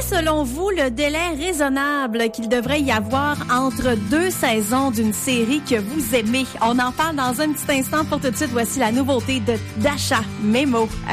selon vous, le délai raisonnable qu'il devrait y avoir entre 2 saisons d'une série que vous aimez? On en parle dans un petit instant. Pour tout de suite, voici la nouveauté de Dasha Memo